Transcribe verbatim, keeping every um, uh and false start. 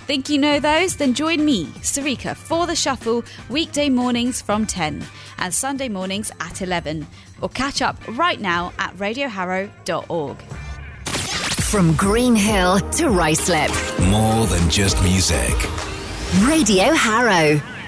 Think you know those? Then join me, Sarika, for The Shuffle weekday mornings from ten and Sunday mornings at eleven. Or catch up right now at radio harrow dot org. From Green Hill to Ruislip. More than just music. Radio Harrow.